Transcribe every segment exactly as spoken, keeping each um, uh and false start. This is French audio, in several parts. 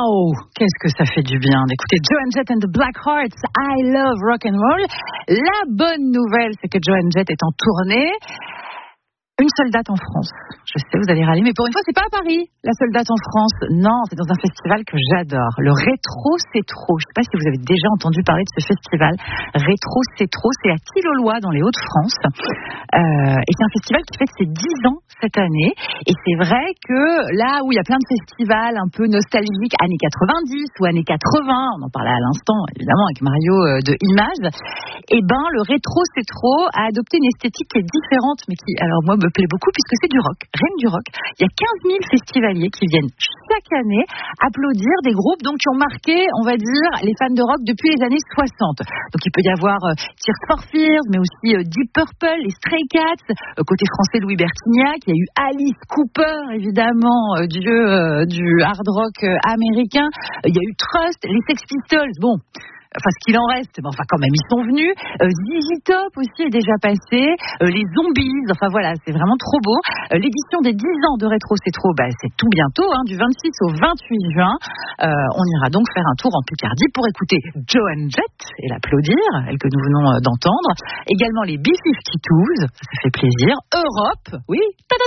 Waouh, qu'est-ce que ça fait du bien d'écouter Joan Jett and the Black Hearts, I Love Rock and Roll. La bonne nouvelle, c'est que Joan Jett est en tournée. Une seule date en France. Je sais, vous allez râler, mais pour une fois, c'est pas à Paris, la seule date en France. Non, c'est dans un festival que j'adore. Le Rétro C'est Trop. Je sais pas si vous avez déjà entendu parler de ce festival. Rétro C'est Trop, c'est à Tille-aux-Lois, dans les Hauts-de-France. Euh, et c'est un festival qui fête ses dix ans cette année. Et c'est vrai que là où il y a plein de festivals un peu nostalgiques, années quatre-vingt-dix ou années quatre-vingts, on en parlait à l'instant, évidemment, avec Mario euh, de Image, et ben, le Rétro C'est Trop a adopté une esthétique qui est différente, mais qui, alors moi, me plaît beaucoup puisque c'est du rock, rien que du rock. Il y a quinze mille festivaliers qui viennent chaque année applaudir des groupes donc, qui ont marqué, on va dire, les fans de rock depuis les années soixante. Donc il peut y avoir euh, Tears for Fears, mais aussi euh, Deep Purple, les Stray Cats, euh, côté français Louis Bertignac, il y a eu Alice Cooper, évidemment, euh, dieu euh, du hard rock euh, américain, euh, il y a eu Trust, les Sex Pistols, bon... Enfin, ce qu'il en reste, mais enfin, quand même, ils sont venus. Euh, Z Z Top aussi est déjà passé. Euh, les Zombies, enfin voilà, c'est vraiment trop beau. Euh, l'édition des dix ans de Rétro C'est Trop, bah, c'est tout bientôt, hein, du vingt-six au vingt-huit juin. Euh, on ira donc faire un tour en Picardie pour écouter Joan Jett et l'applaudir, elle que nous venons euh, d'entendre. Également les B cinquante-deux, ça fait plaisir. Europe, oui.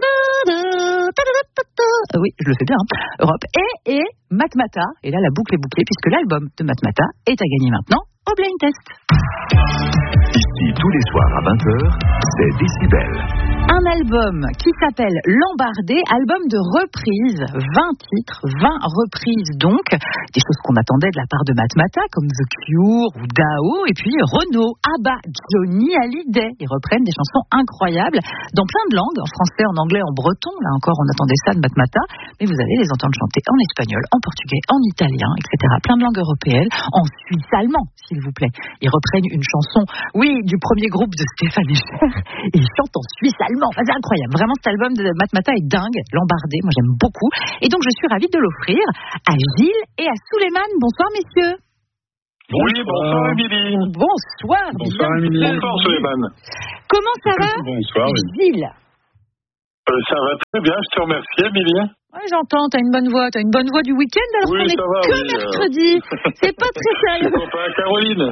Euh, oui, je le fais bien. Hein. Europe et, et Matmata. Et là, la boucle est bouclée puisque l'album de Matmata est à gagner maintenant au Blind Test. Ici, tous les soirs à vingt heures, c'est Décibel. Un album qui s'appelle L'Embardé, album de reprises, vingt titres, vingt reprises donc, des choses qu'on attendait de la part de Matmata, comme The Cure ou Dao, et puis Renaud, Abba, Johnny Hallyday. Ils reprennent des chansons incroyables dans plein de langues, en français, en anglais, en breton, là encore on attendait ça de Matmata, mais vous allez les entendre chanter en espagnol, en portugais, en italien, et cetera. Plein de langues européennes, en suisse-allemand, s'il vous plaît. Ils reprennent une chanson, oui, du premier groupe de Stéphane Echer, et ils chantent en suisse-allemand. Enfin, c'est incroyable. Vraiment, cet album de Matmata est dingue. L'Embardé, moi, j'aime beaucoup. Et donc, je suis ravie de l'offrir à Gilles et à Souleymane. Bonsoir, messieurs. Oui, bonsoir, Émilie. Bonsoir. Bonsoir, Émilie. Bonsoir, Souleymane. Comment ça va? Bonsoir. Gilles. Euh, ça va très bien, je te remercie, Émilie. Ouais, j'entends, t'as une bonne voix. T'as une bonne voix du week-end alors oui, qu'on est va, que oui, mercredi. Euh... C'est pas très sérieux. Je suis copain à Caroline.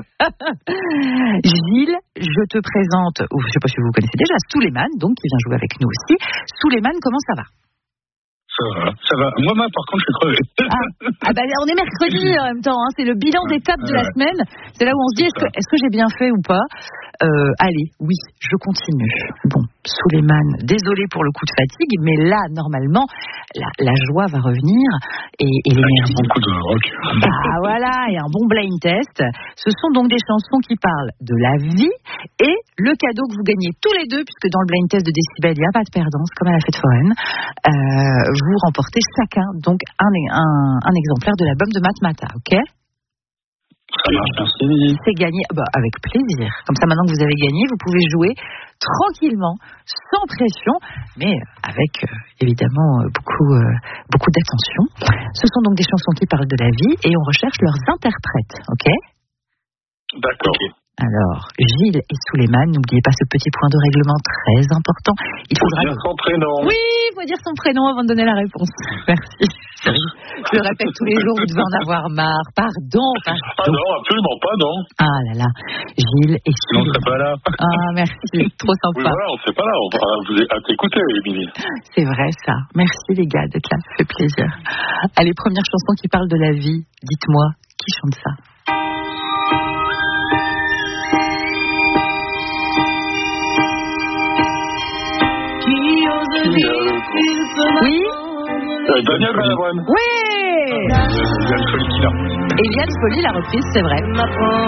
Gilles, je te présente, ou je sais pas si vous vous connaissez déjà, Souleymane, donc qui vient jouer avec nous aussi. Souleymane, comment ça va? Ça va, ça va. Moi, moi, par contre, je suis crevé. Ah, ah bah, on est mercredi en même temps, hein. C'est le bilan d'étape de la semaine. C'est là où on se dit, est-ce que, est-ce que j'ai bien fait ou pas? Euh, allez, oui, je continue. Bon, Souleymane, désolé pour le coup de fatigue, mais là, normalement, la, la joie va revenir et, et l'énergie. Il y a beaucoup de rock. Ah voilà, et un bon blind test. Ce sont donc des chansons qui parlent de la vie et le cadeau que vous gagnez tous les deux, puisque dans le blind test de Décibel, il n'y a pas de perdant, c'est comme à la fête foraine. Euh, vous remportez chacun donc un, un, un exemplaire de l'album de Matmata, ok? Ça marche, merci. C'est gagné, bah, avec plaisir. Comme ça, maintenant que vous avez gagné, vous pouvez jouer tranquillement, sans pression, mais avec euh, évidemment euh, beaucoup, euh, beaucoup d'attention. Ce sont donc des chansons qui parlent de la vie et on recherche leurs interprètes, ok? D'accord. Alors, Gilles et Souleymane, n'oubliez pas ce petit point de règlement très important. Il faut faudra dire son prénom. Oui, il faut dire son prénom avant de donner la réponse. Merci. Je le répète tous les jours, vous devez en avoir marre. Pardon, pardon. Ah non, absolument pas, non. Ah là là, Gilles et Souleymane. On ne serait pas là. Ah, merci, trop sympa. Oui, voilà, on ne serait pas là. On va vous à t'écouter, Émilie. C'est vrai, ça. Merci, les gars, d'être là. Ça fait plaisir. Allez, première chanson qui parle de la vie. Dites-moi, qui chante ça? Oui. Euh, Daniel Balavoine. Oui. Eliane Folly qui l'a. Eliane Folly l'a reprise, c'est vrai.